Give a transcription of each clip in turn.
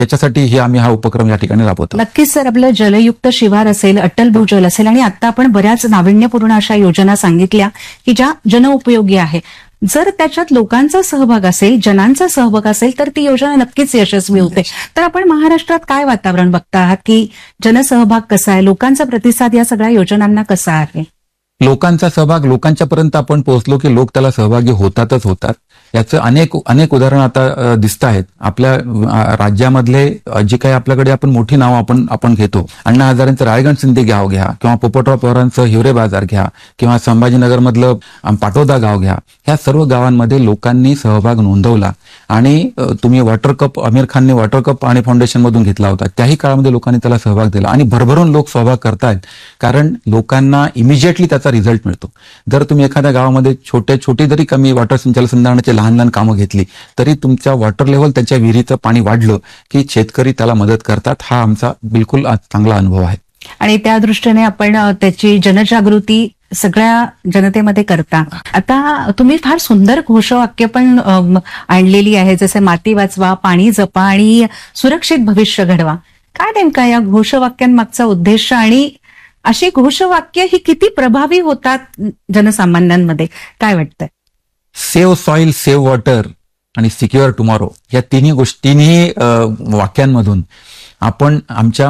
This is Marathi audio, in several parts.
त्याच्यासाठी आम्ही हा उपक्रम या ठिकाणी राबवतो. नक्कीच सर, आपलं जलयुक्त शिवार असेल, अटल भूजल असेल आणि आता आपण बऱ्याच नाविन्यपूर्ण अशा योजना सांगितल्या की ज्या जनउपयोगी आहे. जर त्याच्यात लोकांचा सहभाग असेल, जनांचा सहभाग असेल तर ती योजना नक्कीच यशस्वी होते. तर आपण महाराष्ट्रात काय वातावरण बघता आहात की जनसहभाग कसा आहे, लोकांचा प्रतिसाद या सगळ्या योजनांना कसा आहे? लोकांचा सहभाग, लोकांच्यापर्यंत आपण पोहोचलो की लोक त्याला सहभागी होतातच होतात. याचं अनेक उदाहरणं आता दिसत आहेत. आपल्या राज्यामधले जे काही आपल्याकडे आपण मोठी नावं आपण घेतो, अण्णा हजारेंचं रायगड सिंधी गाव घ्या किंवा पोपटराव पवारांचं हिवरे बाजार घ्या किंवा संभाजीनगरमधलं पाटोदा गाव घ्या, ह्या सर्व गावांमध्ये लोकांनी सहभाग नोंदवला. आणि तुम्ही वॉटर कप, आमिर खानने वॉटर कप आणि फाउंडेशन मधून घेतला होता, त्याही काळामध्ये लोकांनी त्याला सहभाग दिला आणि भरभरून लोक सहभाग करतायत. कारण लोकांना इमिजिएटली त्याचा रिझल्ट मिळतो. जर तुम्ही एखाद्या गावामध्ये छोटी जरी कमी जलसंधारणाची लहान कामं घेतली तरी तुमच्या वॉटर लेव्हल, त्यांच्या विहिरीचं पाणी वाढलं की शेतकरी त्याला मदत करतात. हा आमचा बिलकुल चांगला अनुभव आहे. आणि त्या दृष्टीने आपण त्याची जनजागृती सगळ्या जनतेमध्ये करता. आता तुम्ही फार सुंदर घोषवाक्य पण आणलेली आहे, जसे माती वाचवा, पाणी जपा आणि सुरक्षित भविष्य घडवा. काय नेमका या घोषवाक्यांमागचा उद्देश आणि अशी घोषवाक्य ही किती प्रभावी होतात जनसामान्यांमध्ये, काय वाटतंय? सेव्ह सॉइल, सेव्ह वॉटर आणि सिक्युअर टुमॉरो या तिन्ही वाक्यांमधून आपण आमच्या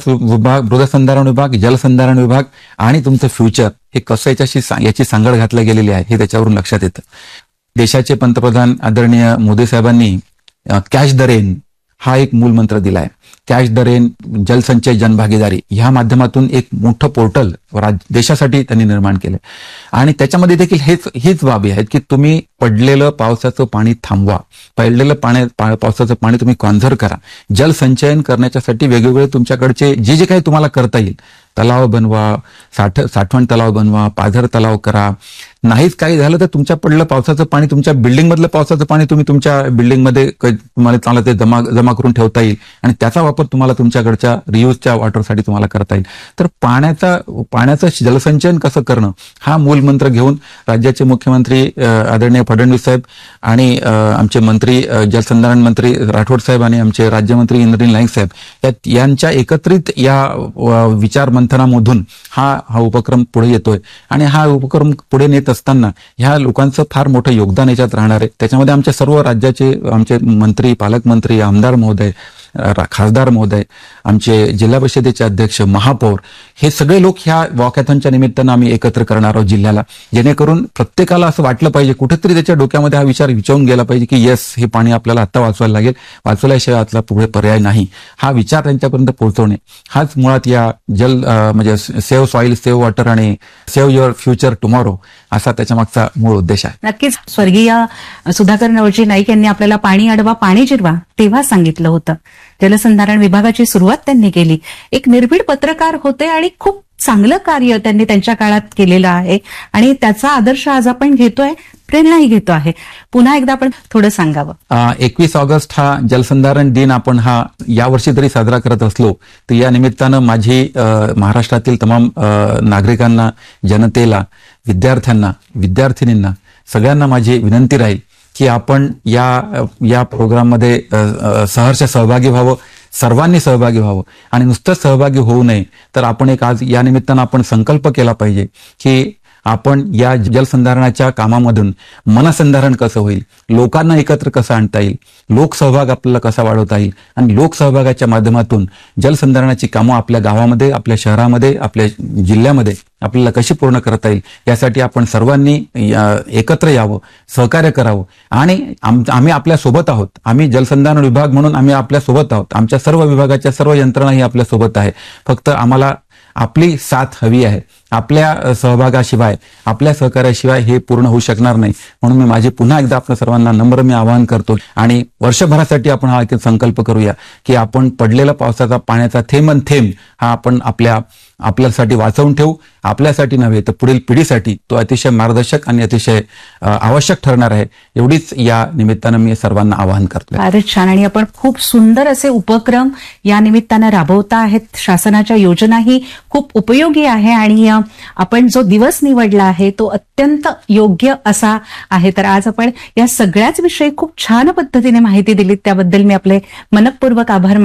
मृदसंधारण विभाग, जलसंधारण विभाग आणि तुमचं फ्युचर हे कसं याची सांगड घातली गेलेली आहे हे त्याच्यावरून लक्षात येतं. देशाचे पंतप्रधान आदरणीय मोदी साहेबांनी कॅच द रेन हा एक मूलमंत्र दिलाय. कॅच द रेन, जलसंचय, जनभागीदारी ह्या माध्यमातून एक मोठं पोर्टल देशासाठी त्यांनी निर्माण केलं. आणि त्याच्यामध्ये देखील हीच बाबी आहेत की तुम्ही पडलेलं पावसाचं पाणी थांबवा, पडलेलं पावसाचं पाणी तुम्ही कॉन्झर्व्ह करा. जलसंचयन करण्याच्यासाठी वेगवेगळे तुमच्याकडचे जे काही तुम्हाला करता येईल, तलाव बनवा, साठवण तलाव बनवा, पाझर तलाव करा. नाहीच काही झालं तर तुमच्या पडलं पावसाचं पाणी, तुमच्या बिल्डिंगमधलं पावसाचं पाणी तुम्ही तुमच्या बिल्डिंगमध्ये तुम्हाला चांगलं ते जमा करून ठेवता येईल आणि त्याचा वापर तुम्हाला तुमच्याकडच्या रियूजच्या वॉटरसाठी तुम्हाला करता येईल. तर पाण्याचं जलसंचयन कसं करणं हा मूलमंत्र घेऊन राज्याचे मुख्यमंत्री आदरणीय फडणवीस साहेब आणि आमचे मंत्री, जलसंधारण मंत्री राठोड साहेब आणि आमचे राज्यमंत्री इंद्रनील नाईक साहेब यांच्या एकत्रित या विचार मंथनामधून हा उपक्रम पुढे येतोय. आणि हा उपक्रम पुढे नेत असताना ह्या लोकांचं फार मोठं योगदान याच्यात राहणार आहे. त्याच्यामध्ये आमच्या सर्व राज्याचे आमचे मंत्री, पालकमंत्री, आमदार महोदय, खासदार महोदय, आमचे जिल्हा परिषदेचे अध्यक्ष, महापौर, हे सगळे लोक ह्या वॉकॅथॉनच्या निमित्तानं आम्ही एकत्र करणार आहोत जिल्ह्याला, जेणेकरून प्रत्येकाला असं वाटलं पाहिजे, कुठेतरी त्याच्या डोक्यामध्ये हा विचार विचारून गेला पाहिजे की येस, हे पाणी आपल्याला आता वाचवायला लागेल, वाचवल्याशिवाय आतला पुढे पर्याय नाही. हा विचार त्यांच्यापर्यंत पोहोचवणे हाच मुळात या म्हणजे सेव्ह सॉइल, सेव्ह वॉटर आणि सेव्ह युअर फ्युचर टुमॉरो असा त्याच्यामागचा मूळ उद्देश आहे. नक्कीच स्वर्गीय सुधाकर नवलजी नाईक यांनी आपल्याला पाणी अडवा, पाणी जिरवा तेव्हा सांगितलं होतं. जलसंधारण विभागाची सुरुवात त्यांनी केली. एक निर्भीड पत्रकार होते आणि खूप चांगलं कार्य त्यांनी त्यांच्या काळात केलेलं आहे आणि त्याचा आदर्श आज आपण घेतोय, प्रेरणाही घेतो आहे. पुन्हा एकदा आपण थोडं सांगावं. 21 ऑगस्ट हा जलसंधारण दिन आपण हा यावर्षी जरी साजरा करत असलो तर या निमित्तानं माझी महाराष्ट्रातील तमाम नागरिकांना, जनतेला, विद्यार्थ्यांना, विद्यार्थिनींना सगळ्यांना माझी विनंती राहील की आपण या प्रोग्राममध्ये सहर्ष सहभागी व्हावं, सर्वांनी सहभागी व्हावं. आणि नुसतं सहभागी होऊ नये तर आपण आज या निमित्तानं आपण संकल्प केला पाहिजे की आपण या जलसंधारणाच्या कामामधून मनसंधारण कसं होईल, लोकांना एकत्र कसं आणता येईल, लोकसहभाग आपल्याला कसा वाढवता येईल आणि लोकसहभागाच्या माध्यमातून जलसंधारणाची कामं आपल्या गावामध्ये, आपल्या शहरामध्ये, आपल्या जिल्ह्यामध्ये आपल्याला कशी पूर्ण करता येईल यासाठी आपण सर्वांनी एकत्र यावं, सहकार्य करावं. आणि आम्ही आपल्या सोबत आहोत. आम्ही जलसंधारण विभाग म्हणून आम्ही आपल्या सोबत आहोत. आमच्या सर्व विभागाच्या सर्व यंत्रणाही आपल्या सोबत आहे. फक्त आम्हाला आपली साथ हवी आहे. आपल्या सहभागाशिवाय, आपल्या सहकार्याशिवाय हे पूर्ण होऊ शकणार नाही. म्हणून मी पुन्हा एकदा आपल्या सर्वांना नम्र आवाहन करतो आणि वर्षभरासाठी आपण हा संकल्प करूया की आपण पडलेला पावसाचा पाण्याचा थेंब हा आपण आपल्यासाठी वाचवून ठेवू. आपल्यासाठी नव्हे तर पुढील पिढीसाठी तो अतिशय मार्गदर्शक आणि अतिशय आवश्यक ठरणार आहे. एवढीच या निमित्तानं मी सर्वांना आवाहन करतो. फारच छान. आणि आपण खूप सुंदर असे उपक्रम या निमित्तानं राबवता आहेत. शासनाच्या योजनाही खूप उपयोगी आहे आणि आपण जो दिवस निवडला आहे तो अत्यंत योग्य असा आहे. तर आज आपण या सगळ्याच विषयी खूप छान पद्धतीने माहिती दिलीत, त्याबद्दल मी आपले मनपूर्वक आभार